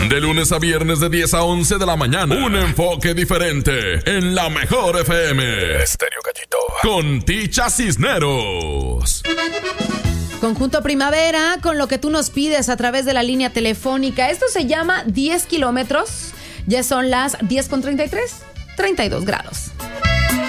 De lunes a viernes de 10 a 11 de la mañana. Un enfoque diferente en la mejor FM. Estéreo Gallito. Con Ticha Cisneros. Conjunto Primavera, con lo que tú nos pides a través de la línea telefónica. Esto se llama 10 kilómetros. Ya son las 10:33, 32 grados.